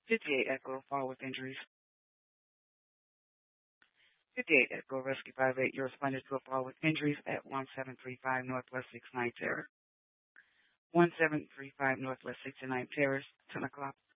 58 Echo, fall with injuries. 58 Echo, Rescue 58, you're responding to a fall with injuries at 1735 Northwest 69 Terrace. 1735 Northwest 69 Terrace, 10 o'clock